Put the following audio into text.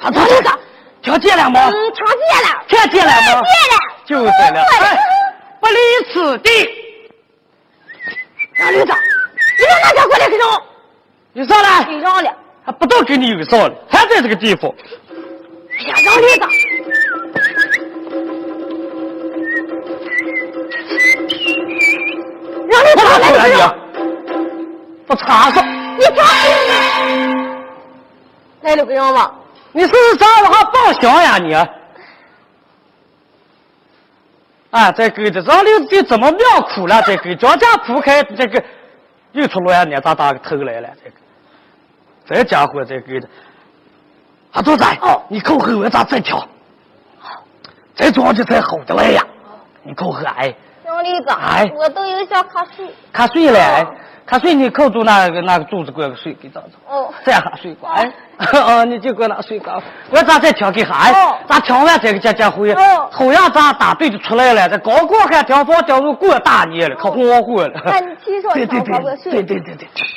他跳这个，跳进来吗？ 跳进了， 跳进来吗？就对了，哎，不离此地。 杨队长，你把那条过来给上， 你上来， 给上了， 还不都给你有上了，还在这个地方。 哎呀，杨队长，杨队长来了， 不插上， 你插来了个样吗？ 你是不是找我还报销呀你？啊，这个这让刘子怎么妙苦了？这个庄稼铺开，这个又出来年咋打个头来了？这家伙这个，啊，都在哦，你口后我咋再跳？这庄稼才好的来呀！你口后哎， 杨队长， 哎， 我都有想瞌睡。 瞌睡了，瞌睡你扣住那个柱子给我睡给找找。 哦， 这样还睡觉哎？哦，你就给我那睡觉。我咋再跳给哈？哎，咋跳完这个家伙呀？后样咋打对就出来了？这高高还跳房跳入过大年了，可火火了。 那你提上对， 我睡。 对。